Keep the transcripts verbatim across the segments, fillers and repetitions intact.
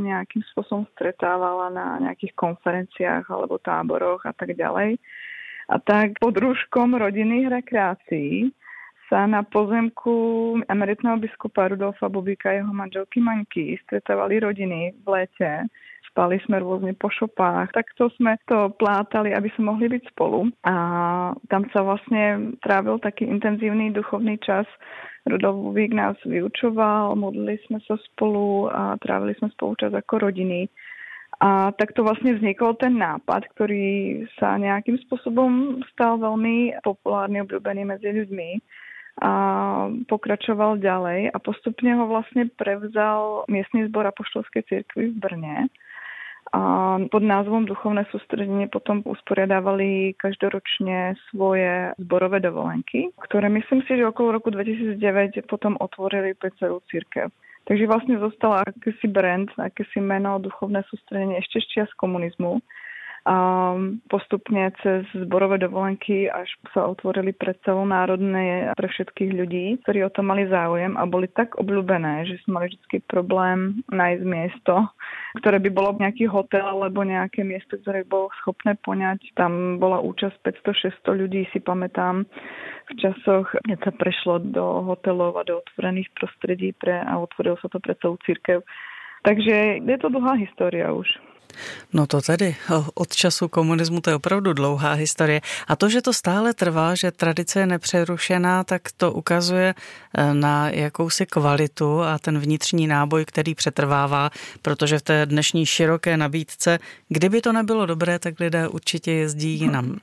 nejakým spôsobom stretávala na nejakých konferenciách alebo táboroch a tak ďalej. A tak pod rúškom rodinných rekreácií sa na pozemku emeritného biskupa Rudolfa Bubíka a jeho manželky Maňky stretávali rodiny v lete. Spali sme rôzne po šopách, takto sme to plátali, aby sme mohli byť spolu. A tam sa vlastne trávil taký intenzívny duchovný čas. Rudolf Bubík nás vyučoval, modlili sme sa spolu a trávili sme spolu čas ako rodiny. A takto vlastne vznikol ten nápad, ktorý sa nejakým spôsobom stal veľmi populárny, obľúbený medzi ľuďmi. A pokračoval ďalej a postupne ho vlastne prevzal miestny zbor apoštolskej cirkvi v Brne. A pod názvom Duchovné sústredenie potom usporiadávali každoročne svoje zborové dovolenky, ktoré myslím si, že okolo roku dvetisícdeväť potom otvorili pre celú cirkev. Takže vlastne zostala akýsi brand, akési meno Duchovné sústredenie ešte z čias komunizmu. A postupne cez zborové dovolenky až sa otvorili pre celonárodné, pre všetkých ľudí, ktorí o to mali záujem a boli tak obľúbené, že sme mali vždy problém nájsť miesto, ktoré by bolo nejaký hotel alebo nejaké miesto, ktoré by bolo schopné poňať. Tam bola účasť päťsto šesťsto ľudí, si pamätám, v časoch, keď sa prešlo do hotelov a do otvorených prostredí pre, a otvorilo sa to pre celú cirkev. Takže je to dlhá história už. No to tedy od času komunismu to je opravdu dlouhá historie. A to, že to stále trvá, že tradice je nepřerušená, tak to ukazuje na jakousi kvalitu a ten vnitřní náboj, který přetrvává, protože v té dnešní široké nabídce, kdyby to nebylo dobré, tak lidé určitě jezdí jinam.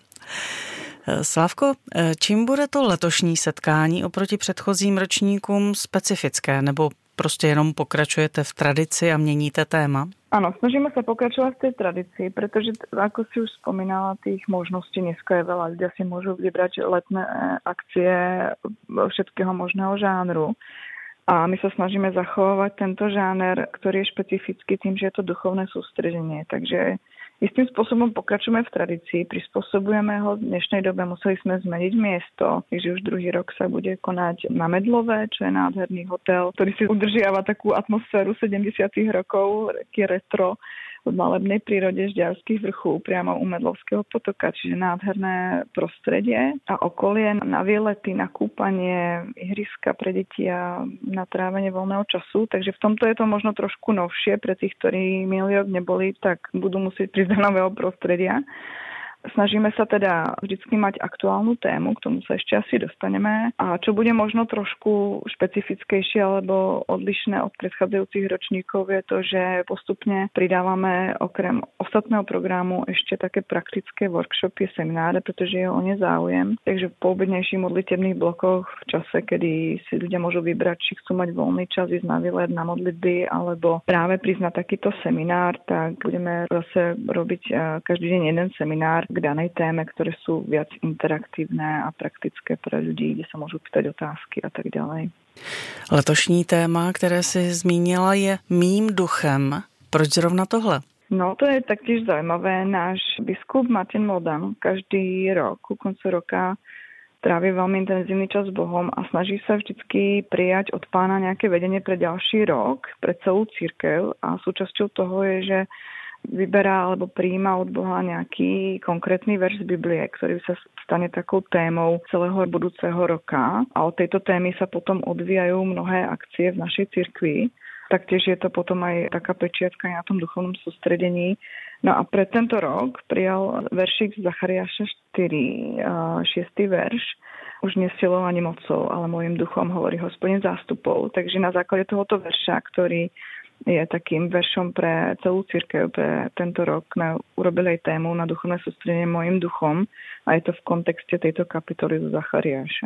Slávko, čím bude to letošní setkání oproti předchozím ročníkům specifické, nebo prostě jenom pokračujete v tradici a měníte téma? Áno, snažíme sa pokračovať v tej tradícii, pretože ako si už spomínala, tých možností dneska je veľa. Ľudia si môžu vybrať letné akcie všetkého možného žánru. A my sa snažíme zachovávať tento žáner, ktorý je špecifický tým, že je to duchovné sústredenie. Takže istým spôsobom pokračujeme v tradícii, prispôsobujeme ho v dnešnej dobe, museli sme zmeniť miesto, takže už druhý rok sa bude konať na Medlove, čo je nádherný hotel, ktorý si udržiava takú atmosféru sedemdesiatych rokov, taký retro v malebnej prírode Žďarských vrchov, priamo u Medlovského potoka, čiže nádherné prostredie a okolie na výlety, na kúpanie, ihriska pre deti a na trávenie voľného času. Takže v tomto je to možno trošku novšie pre tých, ktorí minulý rok neboli, tak budú musieť prísť do nového prostredia. Snažíme sa teda vždycky mať aktuálnu tému, k tomu sa ešte asi dostaneme. A čo bude možno trošku špecifickejšie alebo odlišné od predchádzajúcich ročníkov je to, že postupne pridávame okrem ostatného programu ešte také praktické workshopy, semináre, pretože je o ne záujem. Takže v poobednejších modlitebných blokoch v čase, kedy si ľudia môžu vybrať, či chcú mať voľný čas ísť na výlet, na modlitby alebo práve prísť na takýto seminár, tak budeme zase robiť každý deň jeden seminár k danej téme, ktoré sú viac interaktívne a praktické pre ľudí, kde sa môžu pýtať otázky a tak ďalej. Letošní téma, které si zmínila, je Mým duchem. Proč zrovna tohle? No, to je taktiež zaujímavé. Náš biskup Martin Moldan každý rok, ku koncu roka, trávi veľmi intenzívny čas s Bohom a snaží sa vždycky prijať od Pána nejaké vedenie pre ďalší rok, pre celú cirkev a súčasťou toho je, že vyberá alebo prijíma od Boha nejaký konkrétny verš z Biblie, ktorý sa stane takou témou celého budúceho roka. A od tejto témy sa potom odvíjajú mnohé akcie v našej cirkvi. Taktiež je to potom aj taká pečiatka na tom duchovnom sústredení. No a pre tento rok prijal veršik z Zachariáša štyri, šiestý verš. Už nie silou ani mocou, ale mojím duchom, hovorí Hospodin zástupov. Takže na základe tohoto verša, ktorý je takým veršom pre celú cirkev, pre tento rok, sme urobili aj tému na duchovné sústredenie mojím duchom a je to v kontexte tejto kapitoly zo Zachariáša.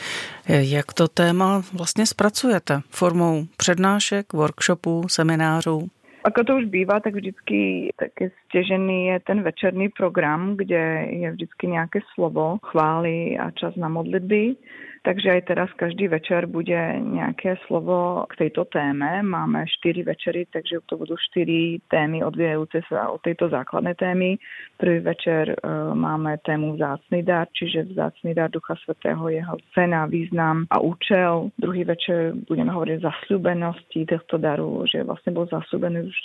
Jak to téma vlastně spracujete? Formou přednášek, workshopů, seminářů? Ako to už býva, tak vždycky také stežený je ten večerný program, kde je vždycky nejaké slovo, chvály a čas na modlitby. Takže aj teraz každý večer bude nejaké slovo k tejto téme. Máme štyri večery, takže to budú štyri témy odvíjajúce sa od tejto základnej témy. Prvý večer e, máme tému vzácny dar, čiže vzácny dar Ducha Svätého, jeho cena, význam a účel. Druhý večer budeme hovoriť o zasľúbenosti tohto daru, že vlastne bol zasľúbený už